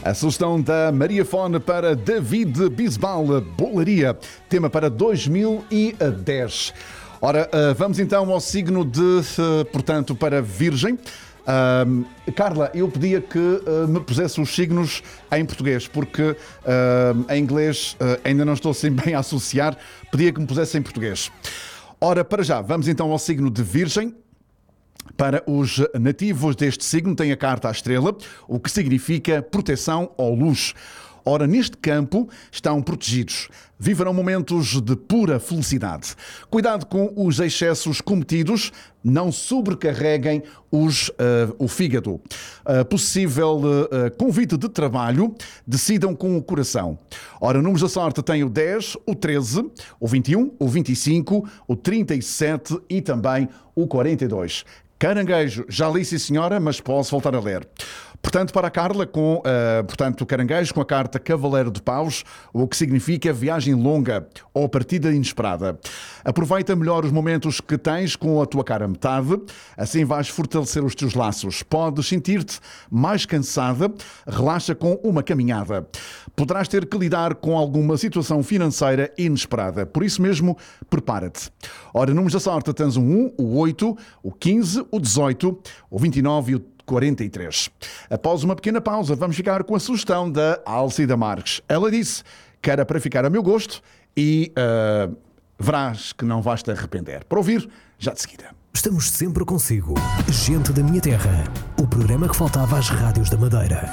A sugestão da Maria Fone para David Bisbal, Bolaria, tema para 2010. Ora, vamos então ao signo de, portanto, para Virgem. Carla, eu pedia que me pusesse os signos em português, porque em inglês ainda não estou assim bem a associar. Pedia que me pusesse em português. Ora, para já, vamos então ao signo de Virgem. Para os nativos deste signo tem a carta à estrela, o que significa proteção ou luz. Ora, neste campo estão protegidos. Viverão momentos de pura felicidade. Cuidado com os excessos cometidos, não sobrecarreguem o fígado. Possível convite de trabalho, decidam com o coração. Ora, números da sorte têm o 10, o 13, o 21, o 25, o 37 e também o 42. Caranguejo, já li sim senhora, mas posso voltar a ler. Portanto, para a Carla, o caranguejo com a carta Cavaleiro de Paus, o que significa viagem longa ou partida inesperada. Aproveita melhor os momentos que tens com a tua cara metade, assim vais fortalecer os teus laços. Podes sentir-te mais cansada, relaxa com uma caminhada. Poderás ter que lidar com alguma situação financeira inesperada, por isso mesmo, prepara-te. Ora, números da sorte tens o 1, o 8, o 15, o 18, o 29 e o 43. Após uma pequena pausa, vamos ficar com a sugestão da Alcida Marques. Ela disse que era para ficar a meu gosto e verás que não vais te arrepender. Para ouvir, já de seguida. Estamos sempre consigo. Gente da minha terra. O programa que faltava às rádios da Madeira.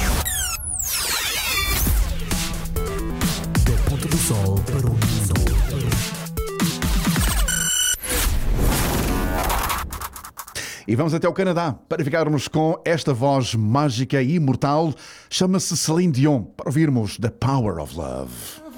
Da Ponta do Sol para o mundo. E vamos até o Canadá para ficarmos com esta voz mágica e imortal. Chama-se Celine Dion, para ouvirmos The Power of Love.